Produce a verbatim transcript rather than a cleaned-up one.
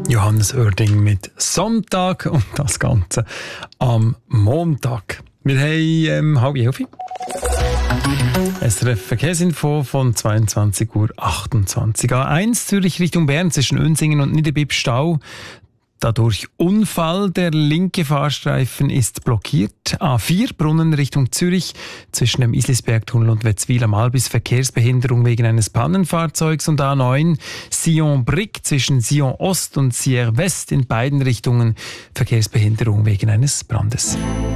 Johannes Oerding mit Sonntag und das Ganze am Montag. Wir haben ähm, halb elf. S R F Verkehrsinfo von zweiundzwanzig Uhr achtundzwanzig. A eins Zürich Richtung Bern zwischen Unsingen und Niederbipp Stau. Dadurch Unfall, der linke Fahrstreifen ist blockiert. A vier Brunnen Richtung Zürich zwischen dem Islisbergtunnel und Wetzwil am Albis Verkehrsbehinderung wegen eines Pannenfahrzeugs. Und A neun Sion-Brick zwischen Sion Ost und Sierre West in beiden Richtungen Verkehrsbehinderung wegen eines Brandes.